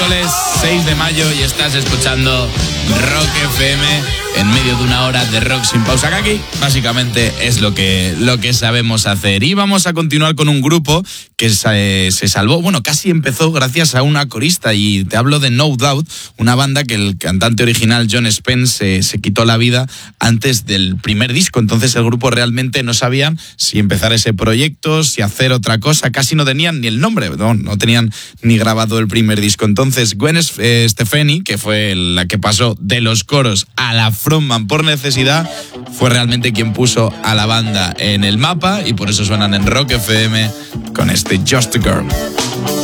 miércoles 6 de mayo y estás escuchando Rock FM en medio de una hora de rock sin pausa. Que aquí básicamente es lo que sabemos hacer. Y vamos a continuar con un grupo que se salvó, bueno, casi empezó gracias a una corista, y te hablo de No Doubt, una banda que el cantante original John Spence se quitó la vida antes del primer disco. Entonces el grupo realmente no sabía si empezar ese proyecto, si hacer otra cosa. Casi no tenían ni el nombre, no tenían ni grabado el primer disco. Entonces Gwen Stefani, que fue la que pasó de los coros a la frontman por necesidad, fue realmente quien puso a la banda en el mapa, y por eso suenan en Rock FM con este Just a Girl.